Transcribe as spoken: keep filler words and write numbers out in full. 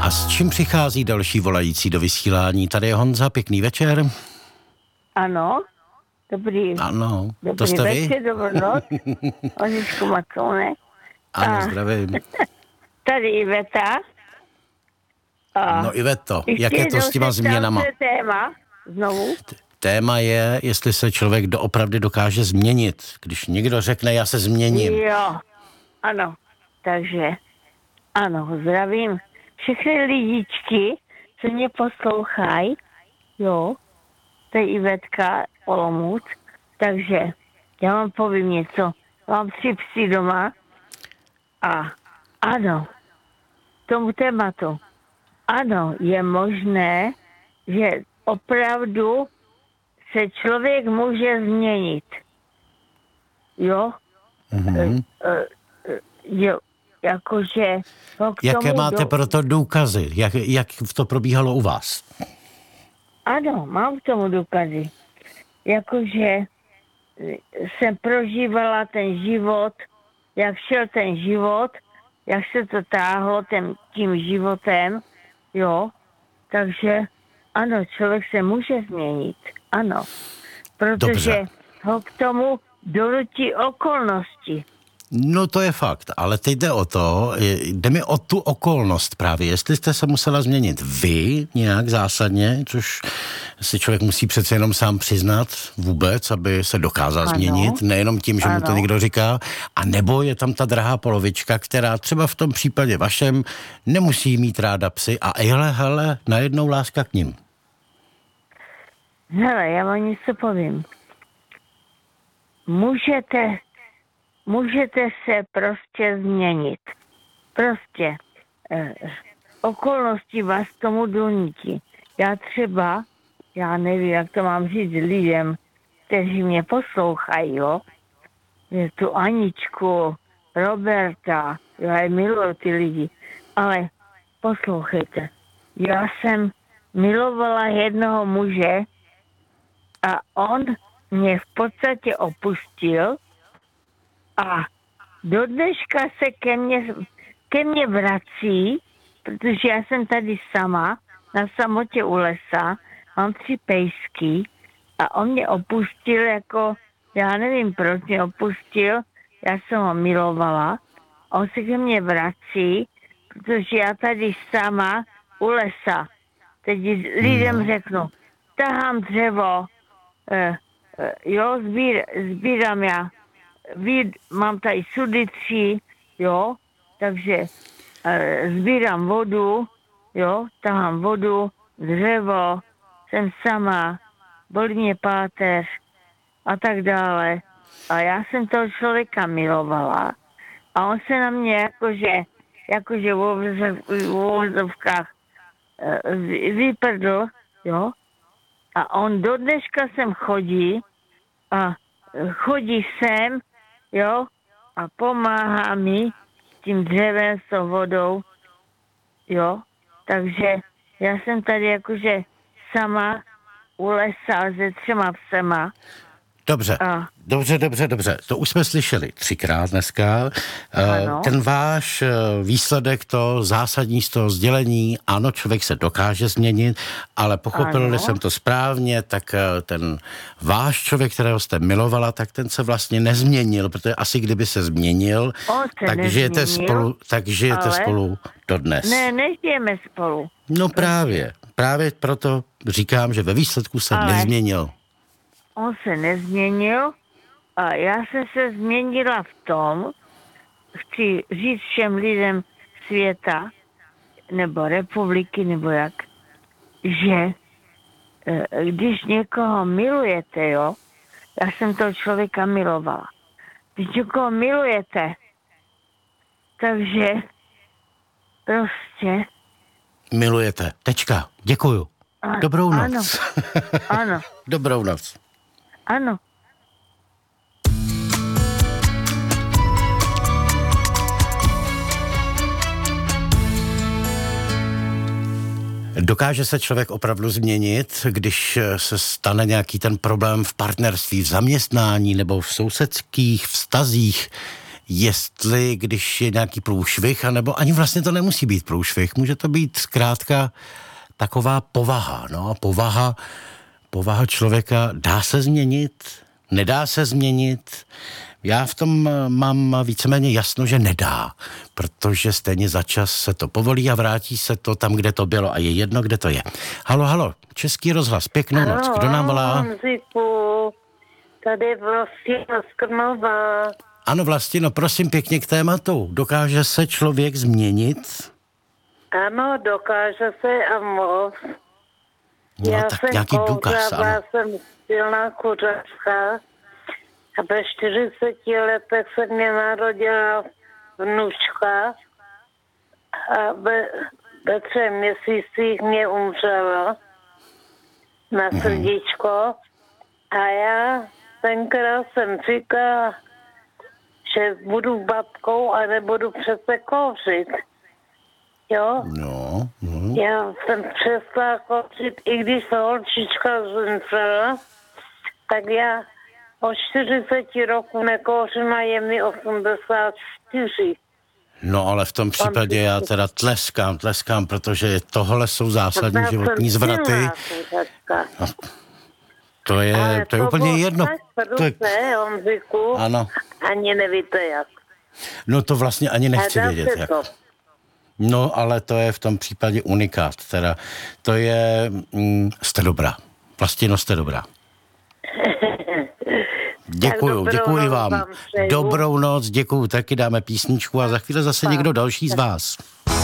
A s čím přichází další volající do vysílání? Tady je Honza, pěkný večer. Ano, dobrý, ano, dobrý to jste večer, vy? dobrou noc. Ožičku Macone. Ano, A zdravím. tady Iveta. A No Iveto, ještě jak je to s těma jednou se ptám, změnama? co je téma, znovu. Téma je, jestli se člověk doopravdy dokáže změnit. Když někdo řekne, já se změním. Jo, ano, takže, ano, zdravím všechny lidičky, co mě poslouchají, jo, to je Ivetka Olomouc, takže já vám povím něco. Mám tři psy doma a ano, tomu tématu, ano, je možné, že opravdu se člověk může změnit. Jo? Mhm. Jo, jakože ho k Jaké tomu máte do... proto důkazy? Jak, jak to probíhalo u vás? Ano, mám k tomu důkazy. Jakože jsem prožívala ten život, jak šel ten život, jak se to táhlo ten, tím životem, jo. Takže ano, člověk se může změnit, ano. Protože Dobře. ho k tomu donutí okolnosti. No to je fakt, ale teď jde o to, jde mi o tu okolnost právě, jestli jste se musela změnit vy nějak zásadně, což si člověk musí přece jenom sám přiznat vůbec, aby se dokázal Ano. změnit, nejenom tím, že mu to Ano. někdo říká, a nebo je tam ta drahá polovička, která třeba v tom případě vašem nemusí mít ráda psy a hele, hele, najednou láska k nim. Hele, já vám něco povím. Můžete, můžete se prostě změnit. Prostě eh, okolnosti vás k tomu donutí. Já třeba, já nevím, jak to mám říct lidem, kteří mě poslouchají, jo. Je tu Aničku, Roberta, já je miluju ty lidi, ale poslouchejte. Já jsem milovala jednoho muže a on mě v podstatě opustil a do dneška se ke mně, ke mně vrací, protože já jsem tady sama, na samotě u lesa, mám tři pejsky a on mě opustil jako, já nevím, proč mě opustil, já jsem ho milovala, on se ke mně vrací, protože já tady sama u lesa, teď lidem řeknu, tahám dřevo, eh, eh, jo, sbír, sbírám já, ví, mám tady sudy tři, jo, takže eh, sbírám vodu, jo, tahám vodu, dřevo, jsem sama, bolí mě páteř a tak dále. A já jsem toho člověka milovala a on se na mě jakože, jakože v uvozovkách eh, vyprdl, jo, a on do dneška sem chodí a chodí sem, jo, a pomáhá mi s tím dřevem, s tou vodou, jo. Takže já jsem tady jakože sama u lesa se třema psema. Dobře, A. dobře, dobře, dobře. To už jsme slyšeli třikrát dneska. Ano. Ten váš výsledek, to zásadní z toho sdělení, ano, člověk se dokáže změnit, ale pochopil jsem to správně, tak ten váš člověk, kterého jste milovala, tak ten se vlastně nezměnil, protože asi kdyby se změnil, se tak žijete spolu, tak žijete ale... spolu dodnes. Ne, nežijeme spolu. No právě, právě proto říkám, že ve výsledku se ale... nezměnil. On se nezměnil a já jsem se změnila v tom, chci říct všem lidem světa, nebo republiky, nebo jak, že když někoho milujete, jo, já jsem toho člověka milovala. Když někoho milujete, takže prostě... Milujete. Tečka. Děkuju. A, Dobrou noc. Ano. Ano. Dobrou noc. Ano. Dokáže se člověk opravdu změnit, když se stane nějaký ten problém v partnerství, v zaměstnání nebo v sousedských vztazích? jestli když je nějaký průšvih, anebo ani vlastně to nemusí být průšvih, může to být zkrátka taková povaha, no, povaha, povaha člověka dá se změnit, nedá se změnit. Já v tom mám víceméně jasno, že nedá, protože stejně za čas se to povolí a vrátí se to tam, kde to bylo a je jedno, kde to je. Halo, halo, Český rozhlas, pěknou halo, noc, kdo nám volá? Honziku, tady Vlastina z Krnova. Ano, Vlastino, prosím pěkně k tématu. Dokáže se člověk změnit? Ano, dokáže se a moc. No, Já tak jsem nějaký důkaz, kouřila, ano. jsem silná kuřačka a ve čtyřiceti letech se mě narodila vnučka a ve, ve třech měsících mě umřela na Mhm. srdíčko a já tenkrát jsem říkala, že budu babkou a nebudu přece kouřit. Jo? No, no. Já jsem přestala kouřit, i když se holčička zemřela, tak já od čtyřiceti roků nekouřím a je mi osmdesát čtyři. No, ale v tom případě já teda tleskám, tleskám, protože tohle jsou zásadní životní zvraty. To je, to je úplně jedno. To je, Honziku, ano. ani nevíte jak. No to vlastně ani nechci A dá vědět, se jak. to. No, ale to je v tom případě unikát. Teda to je, mm, jste dobrá. Vlastino, jste dobrá. Děkuju, dobrou děkuji noc vám. vám přeju. Dobrou noc, děkuju. Taky dáme písničku a za chvíli zase někdo další z vás.